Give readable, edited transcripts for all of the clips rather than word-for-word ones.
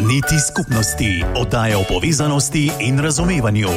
Niti skupnosti, oddaja o povezanosti in razumevanju.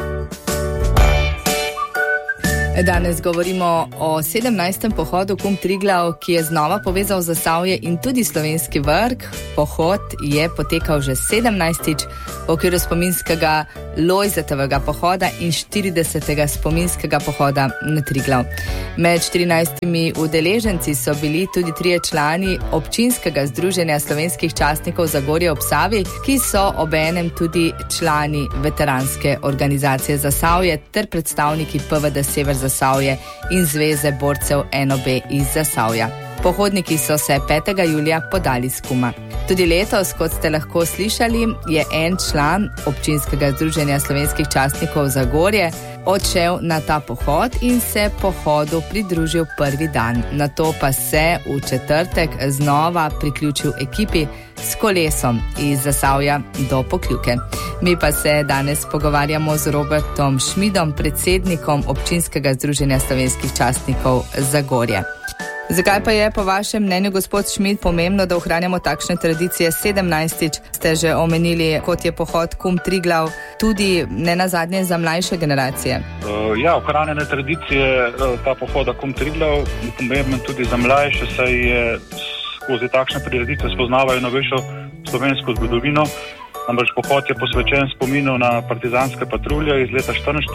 Danes govorimo o 17. pohodu Kum Triglav, ki je znova povezal Zasavje in tudi Slovenski Vrh. Pohod je potekal že 17. v okviru spominskega Lojzetovega pohoda in 40. spominskega pohoda na Triglav. Med 14 udeleženci so bili tudi 3 člani občinskega združenja slovenskih častnikov Zagorje ob Savi, ki so obenem tudi člani veteranske organizacije Zasavje ter predstavniki PVD Sever Zasavje in Zveze borcev NOB iz Zasavja. Pohodniki so se 5. julija podali s Kuma. Tudi letos, kot ste lahko slišali, je en član občinskega združenja slovenskih častnikov Zagorje odšel na ta pohod in se pohodu pridružil prvi dan. Nato pa se v četrtek znova priključil ekipi s kolesom iz Zasavja do Pokljuke. Mi pa se danes pogovarjamo z Robertom Šmidom, predsednikom občinskega združenja slovenskih častnikov Zagorje. Zakaj pa je po vašem mnenju, gospod Šmid, pomembno, da ohranjamo takšne tradicije? 17. ste že omenili, kot je pohod Kum Triglav, tudi nenazadnje za mlajše generacije. Ohranjene tradicije, ta pohoda Kum Triglav je pomemben tudi za mlajše, saj je skozi takšne prireditve spoznavajo novejšo slovensko zgodovino. Namreč pohod je posvečen spominu na partizanske patrulje iz leta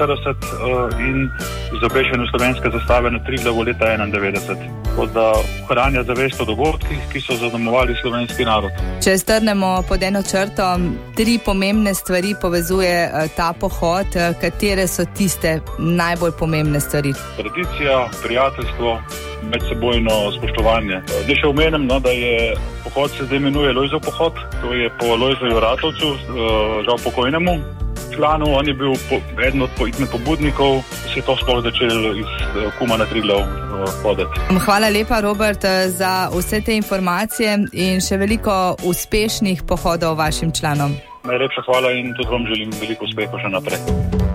1944 in izobešenju slovenske zastave na Triglavu leta 1991. Tako da ohranja zavest o dogodkih, ki so zaznamovali slovenski narod. Če strnemo pod eno črto, 3 pomembne stvari povezuje ta pohod. Katere so tiste najbolj pomembne stvari? Tradicija, prijateljstvo, medsebojno spoštovanje. Zdaj še omenim, da je pohod se zdaj imenuje Lojzov pohod, to je po Lojzoju Ratovcu, žal pokojnemu članu. On je bil eden od pobudnikov, se je to sploh začel iz Kuma na Triglav hoditi. Hvala lepa, Robert, za vse te informacije in še veliko uspešnih pohodov vašim članom. Najlepša hvala in tudi vam želim veliko uspehov še naprej.